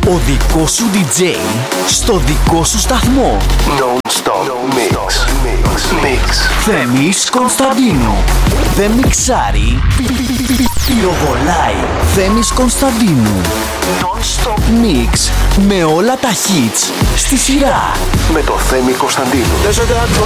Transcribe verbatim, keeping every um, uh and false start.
Ο δικός σου ντι τζέι στο δικό σου σταθμό. Non-stop mix. Mix. Θέμης Κωνσταντίνου. Δεν μιξάρει, πυροβολάει. Θέμης Κωνσταντίνου. Non-stop mix με όλα τα hits στη σειρά. Με το Θέμη Κωνσταντίνου. There's a dark